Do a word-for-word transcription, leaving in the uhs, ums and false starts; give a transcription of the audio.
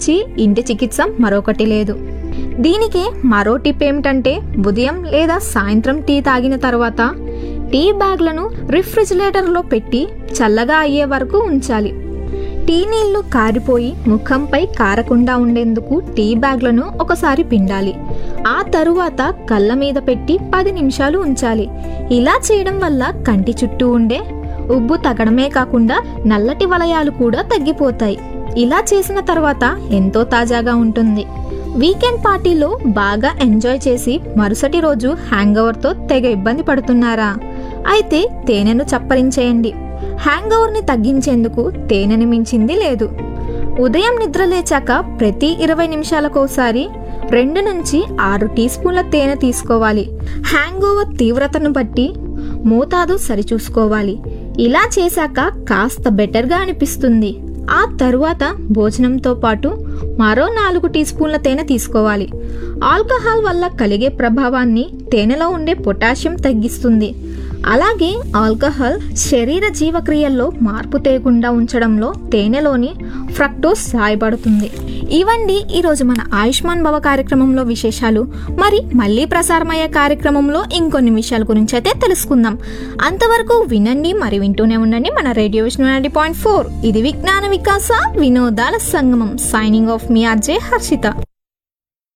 మించి ఇంటి చికిత్స మరొకటి లేదు. దీనికి మరో టిప్ ఏమిటంటే ఉదయం లేదా సాయంత్రం టీ తాగిన తర్వాత టీ బ్యాగ్లను రిఫ్రిజిరేటర్లో పెట్టి చల్లగా అయ్యే వరకు ఉంచాలి. టీ నీళ్లు కారిపోయి ముఖంపై కారకుండా ఉండేందుకు టీ బ్యాగ్లను ఒకసారి పిండాలి. ఆ తరువాత కళ్ళ మీద పెట్టి పది నిమిషాలు ఉంచాలి. ఇలా చేయడం వల్ల కంటి చుట్టూ ఉండే ఉబ్బు తగ్గడమే కాకుండా నల్లటి వలయాలు కూడా తగ్గిపోతాయి. ఇలా చేసిన తర్వాత ఎంతో తాజాగా ఉంటుంది. వీకెండ్ పార్టీలో బాగా ఎంజాయ్ చేసి మరుసటి రోజు హ్యాంగ్ ఓవర్తో తెగ ఇబ్బంది పడుతున్నారా? అయితే తేనెను చప్పరించేయండి. హ్యాంగ్ ఓవర్ని తగ్గించేందుకు తేనెని మించింది లేదు. ఉదయం నిద్ర లేచాక ప్రతి ఇరవై నిమిషాలకోసారి రెండు నుంచి ఆరు టీ స్పూన్ల తేనె తీసుకోవాలి. హ్యాంగ్ ఓవర్ తీవ్రతను బట్టి మోతాదు సరిచూసుకోవాలి. ఇలా చేశాక కాస్త బెటర్గా అనిపిస్తుంది. ఆ తరువాత భోజనంతో పాటు మరో నాలుగు టీ స్పూన్ల తేనె తీసుకోవాలి. ఆల్కహాల్ వల్ల కలిగే ప్రభావాన్ని తేనెలో ఉండే పొటాషియం తగ్గిస్తుంది. అలాగే ఆల్కహాల్ శరీర జీవక్రియల్లో మార్పు తేకుండా ఉంచడంలో తేనెలోని ఫ్రక్టోస్ సహాయపడుతుంది. ఇవండి ఈరోజు మన ఆయుష్మాన్ భవ కార్యక్రమంలో విశేషాలు. మరి మళ్ళీ ప్రసారమయ్యే కార్యక్రమంలో ఇంకొన్ని విషయాల గురించి అయితే తెలుసుకుందాం. అంతవరకు వినండి, మరి వింటూనే ఉండండి మన radio Vishnu ninety point four. ఇది విజ్ఞాన వికాస వినోదాల సంగమం. సైనింగ్ ఆఫ్ మీ ఆర్జే హర్షిత.